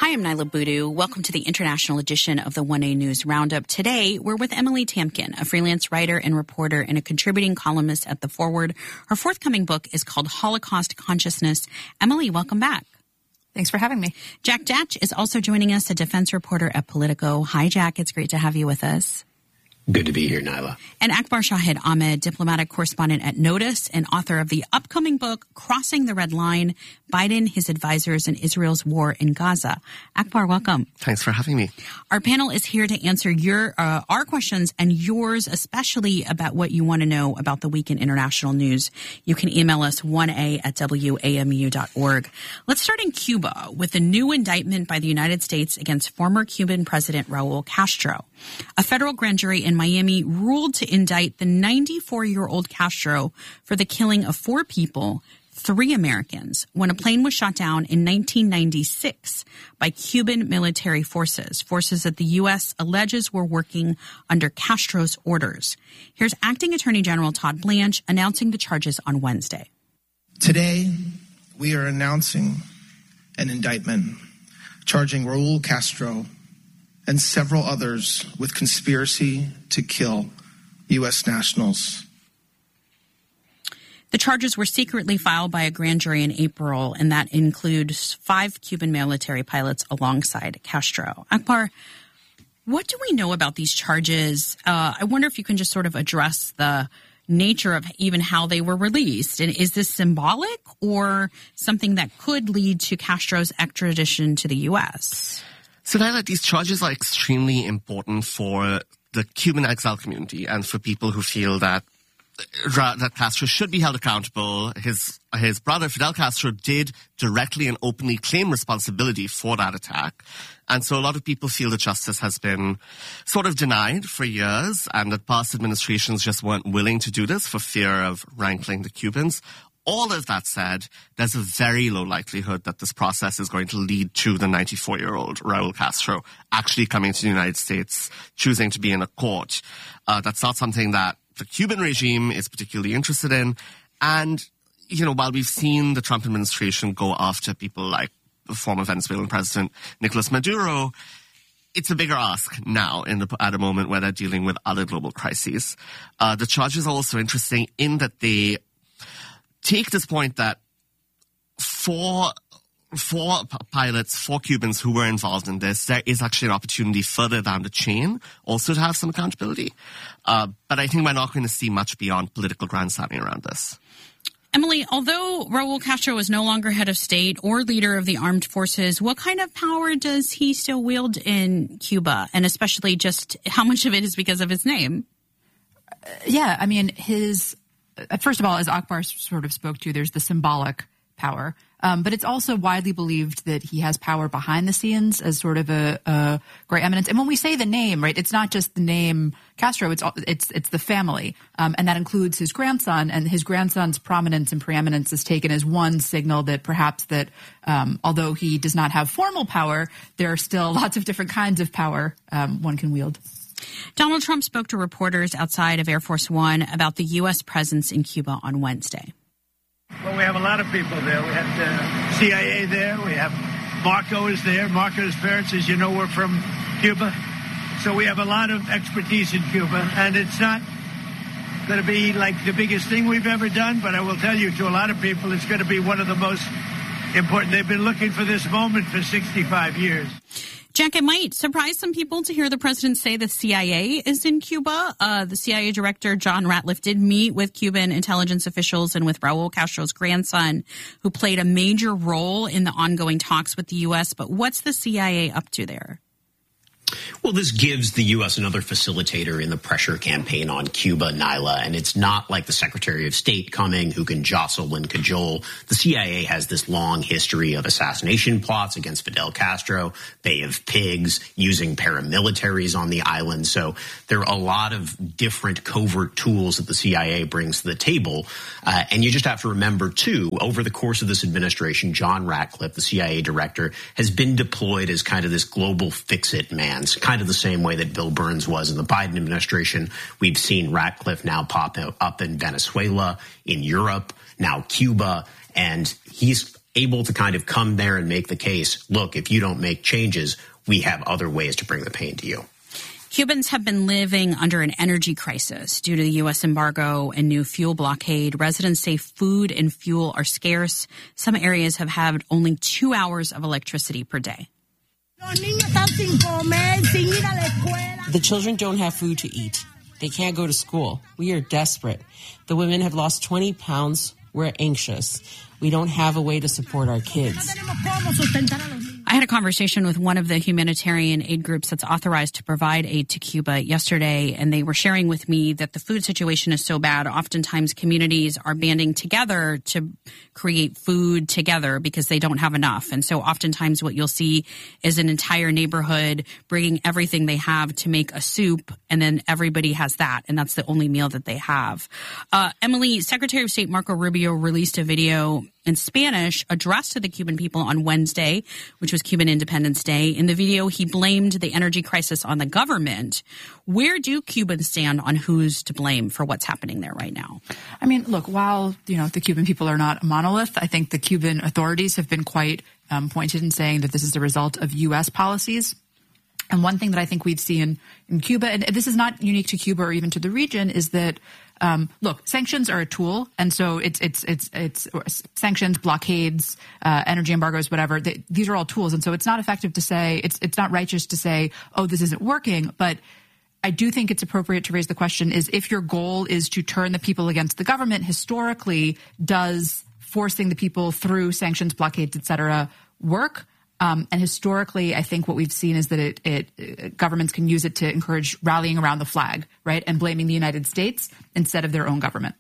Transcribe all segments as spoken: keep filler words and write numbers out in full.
Hi, I'm Nyla Boodoo. Welcome to the international edition of the one A News Roundup. Today, we're with Emily Tamkin, a freelance writer and reporter and a contributing columnist at The Forward. Her forthcoming book is called Holocaust Consciousness. Emily, welcome back. Thanks for having me. Jack Datch is also joining us, a defense reporter at Politico. Hi, Jack. It's great to have you with us. Good to be here, Nyla. And Akbar Shahid Ahmed, diplomatic correspondent at Notice and author of the upcoming book, Crossing the Red Line, Biden, His Advisors, and Israel's War in Gaza. Akbar, welcome. Thanks for having me. Our panel is here to answer your uh, our questions and yours, especially about what you want to know about the week in international news. You can email us one a at w a m u dot org. Let's start in Cuba with a new indictment by the United States against former Cuban President Raul Castro. A federal grand jury in Miami ruled to indict the ninety-four-year-old Castro for the killing of four people, three Americans, when a plane was shot down in nineteen ninety-six by Cuban military forces, forces that the U S alleges were working under Castro's orders. Here's Acting Attorney General Todd Blanche announcing the charges on Wednesday. Today, we are announcing an indictment charging Raul Castro and several others with conspiracy to kill U S nationals. The charges were secretly filed by a grand jury in April, and that includes five Cuban military pilots alongside Castro. Akbar, what do we know about these charges? Uh, I wonder if you can just sort of address the nature of even how they were released. And is this symbolic or something that could lead to Castro's extradition to the U S? So, Nyla, these charges are extremely important for the Cuban exile community and for people who feel that that Castro should be held accountable. His his brother, Fidel Castro, did directly and openly claim responsibility for that attack. And so a lot of people feel that justice has been sort of denied for years and that past administrations just weren't willing to do this for fear of rankling the Cubans. All of that said, there's a very low likelihood that this process is going to lead to the ninety-four-year-old Raul Castro actually coming to the United States, choosing to be in a court. Uh, that's not something that the Cuban regime is particularly interested in. And, you know, while we've seen the Trump administration go after people like the former Venezuelan president Nicolas Maduro, it's a bigger ask now in the, at a moment where they're dealing with other global crises. Uh, the charges are also interesting in that they take this point that four, four pilots, four Cubans who were involved in this, there is actually an opportunity further down the chain also to have some accountability. Uh, but I think we're not going to see much beyond political grandstanding around this. Emily, although Raul Castro is no longer head of state or leader of the armed forces, what kind of power does he still wield in Cuba? And especially just how much of it is because of his name? Uh, yeah, I mean, his... First of all, as Akbar sort of spoke to, there's the symbolic power. Um, but it's also widely believed that he has power behind the scenes as sort of a, a great eminence. And when we say the name, right, it's not just the name Castro, it's it's it's the family. Um, and that includes his grandson, and his grandson's prominence and preeminence is taken as one signal that perhaps that um, although he does not have formal power, there are still lots of different kinds of power um, one can wield. Donald Trump spoke to reporters outside of Air Force One about the U S presence in Cuba on Wednesday. Well, we have a lot of people there. We have the C I A there. We have Marco is there. Marco's parents, as you know, were from Cuba. So we have a lot of expertise in Cuba. And it's not going to be like the biggest thing we've ever done, but I will tell you, to a lot of people, it's going to be one of the most important. They've been looking for this moment for sixty-five years. Jack, it might surprise some people to hear the president say the C I A is in Cuba. Uh, the C I A director, John Ratcliffe, did meet with Cuban intelligence officials and with Raul Castro's grandson, who played a major role in the ongoing talks with the U S. But what's the C I A up to there? Well, this gives the U S another facilitator in the pressure campaign on Cuba, Nyla, and it's not like the Secretary of State coming who can jostle and cajole. The C I A has this long history of assassination plots against Fidel Castro, Bay of Pigs, using paramilitaries on the island. So there are a lot of different covert tools that the C I A brings to the table. Uh, and you just have to remember, too, over the course of this administration, John Ratcliffe, the C I A director, has been deployed as kind of this global fix-it man. It's kind of the same way that Bill Burns was in the Biden administration. We've seen Ratcliffe now pop up in Venezuela, in Europe, now Cuba, and he's able to kind of come there and make the case, look, if you don't make changes, we have other ways to bring the pain to you. Cubans have been living under an energy crisis due to the U S embargo and new fuel blockade. Residents say food and fuel are scarce. Some areas have had only two hours of electricity per day. The children don't have food to eat. They can't go to school. We are desperate. The women have lost twenty pounds. We're anxious. We don't have a way to support our kids. I had a conversation with one of the humanitarian aid groups that's authorized to provide aid to Cuba yesterday, and they were sharing with me that the food situation is so bad. Oftentimes communities are banding together to create food together because they don't have enough. And so oftentimes what you'll see is an entire neighborhood bringing everything they have to make a soup, and then everybody has that, and that's the only meal that they have. Uh, Emily, Secretary of State Marco Rubio released a video in Spanish addressed to the Cuban people on Wednesday, which was Cuban Independence Day. In the video, he blamed the energy crisis on the government. Where do Cubans stand on who's to blame for what's happening there right now? I mean, look, while, you know, the Cuban people are not a monolith, I think the Cuban authorities have been quite um, pointed in saying that this is a result of U S policies. And one thing that I think we've seen in Cuba, and this is not unique to Cuba or even to the region, is that Um, look, sanctions are a tool, and so it's it's it's it's sanctions, blockades, uh, energy embargoes, whatever. They, these are all tools, and so it's not effective to say it's it's not righteous to say, oh, this isn't working. But I do think it's appropriate to raise the question: is if your goal is to turn the people against the government, historically, does forcing the people through sanctions, blockades, et cetera, work? Um, and historically, I think what we've seen is that it, it uh, governments can use it to encourage rallying around the flag, right, and blaming the United States instead of their own government.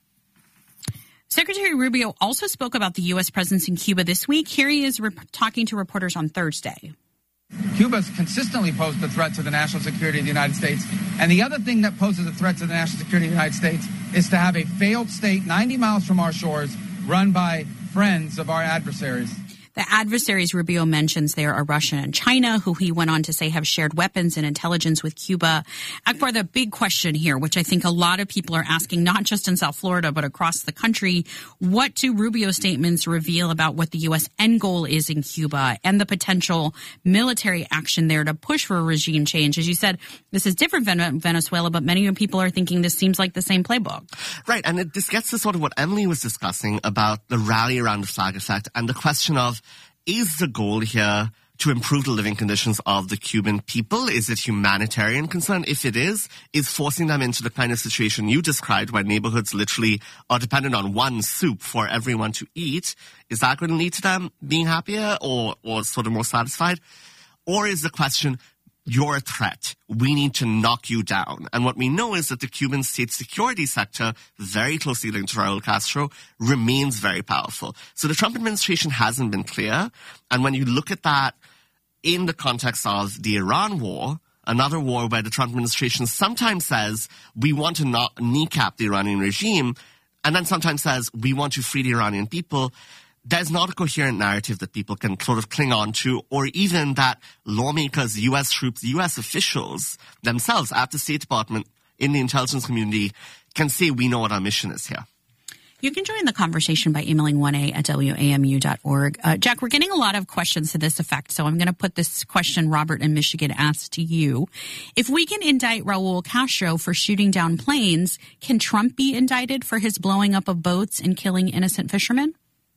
Secretary Rubio also spoke about the U S presence in Cuba this week. Here he is rep- talking to reporters on Thursday. Cuba's consistently posed a threat to the national security of the United States. And the other thing that poses a threat to the national security of the United States is to have a failed state ninety miles from our shores run by friends of our adversaries. The adversaries Rubio mentions there are Russia and China, who he went on to say have shared weapons and intelligence with Cuba. Akbar, the big question here, which I think a lot of people are asking, not just in South Florida, but across the country, what do Rubio's statements reveal about what the U S end goal is in Cuba and the potential military action there to push for a regime change? As you said, this is different than Venezuela, but many people are thinking this seems like the same playbook. Right, and it, this gets to sort of what Emily was discussing about the rally around the flag effect and the question of, is the goal here to improve the living conditions of the Cuban people? Is it humanitarian concern? If it is, is forcing them into the kind of situation you described where neighborhoods literally are dependent on one soup for everyone to eat, is that going to lead to them being happier or, or sort of more satisfied? Or is the question, you're a threat. We need to knock you down. And what we know is that the Cuban state security sector, very closely linked to Raul Castro, remains very powerful. So the Trump administration hasn't been clear. And when you look at that in the context of the Iran war, another war where the Trump administration sometimes says, we want to not kneecap the Iranian regime, and then sometimes says, we want to free the Iranian people, there's not a coherent narrative that people can sort of cling on to, or even that lawmakers, U S troops, U S officials themselves at the State Department, in the intelligence community, can say we know what our mission is here. You can join the conversation by emailing one a at w a m u dot org. Uh, Jack, we're getting a lot of questions to this effect, so I'm going to put this question Robert in Michigan asked to you. If we can indict Raul Castro for shooting down planes, can Trump be indicted for his blowing up of boats and killing innocent fishermen?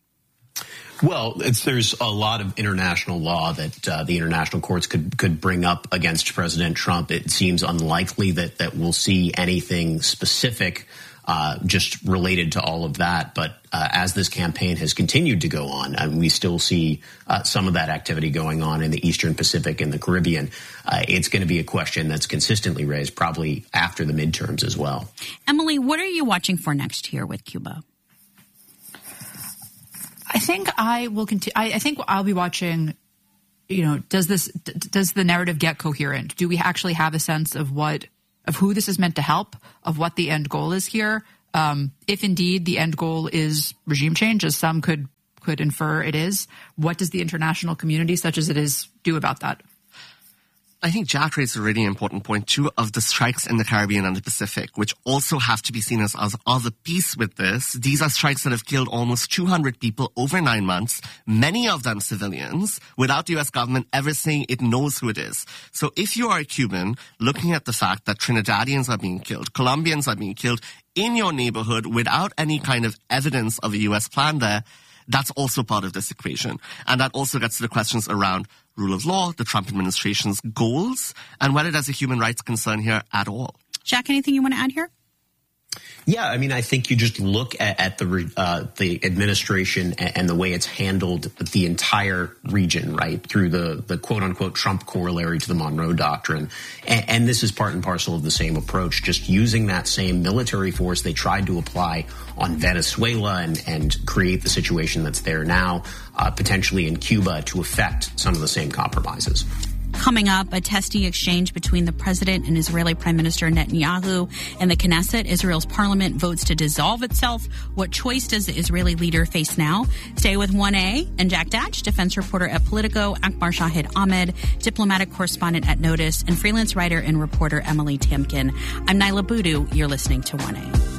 Well, it's, there's a lot of international law that uh, the international courts could could bring up against President Trump. It seems unlikely that, that we'll see anything specific uh, just related to all of that. But uh, as this campaign has continued to go on, and we still see uh, some of that activity going on in the Eastern Pacific and the Caribbean, uh, it's going to be a question that's consistently raised probably after the midterms as well. Emily, what are you watching for next here with Cuba? I think I will continue. I, I think I'll be watching, you know, does this, d- does the narrative get coherent? Do we actually have a sense of what, of who this is meant to help, of what the end goal is here? Um, if indeed the end goal is regime change, as some could, could infer it is, what does the international community, such as it is, do about that? I think Jack raised a really important point, too, of the strikes in the Caribbean and the Pacific, which also have to be seen as, as other piece with this. These are strikes that have killed almost two hundred people over nine months, many of them civilians, without the U S government ever saying it knows who it is. So if you are a Cuban looking at the fact that Trinidadians are being killed, Colombians are being killed in your neighborhood without any kind of evidence of a U S plan there, that's also part of this equation. And that also gets to the questions around rule of law, the Trump administration's goals, and whether there's a human rights concern here at all. Jack, anything you want to add here? Yeah, I mean, I think you just look at, at the uh, the administration and, and the way it's handled the entire region, right, through the, the quote-unquote Trump corollary to the Monroe Doctrine. And, and this is part and parcel of the same approach, just using that same military force they tried to apply on Venezuela and, and create the situation that's there now, uh, potentially in Cuba, to affect some of the same compromises. Coming up, a testy exchange between the president and Israeli Prime Minister Netanyahu and the Knesset. Israel's parliament votes to dissolve itself. What choice does the Israeli leader face now? Stay with one A and Jack Datch, defense reporter at Politico, Akbar Shahid Ahmed, diplomatic correspondent at Notice, and freelance writer and reporter Emily Tamkin. I'm Nyla Boodoo. You're listening to one A.